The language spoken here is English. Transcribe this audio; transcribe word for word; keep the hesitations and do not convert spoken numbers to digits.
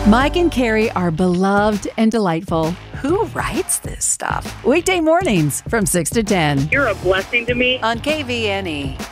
Mike and Carrie are beloved and delightful. Who writes this stuff? Weekday mornings from six to ten You're a blessing to me. On K V N E.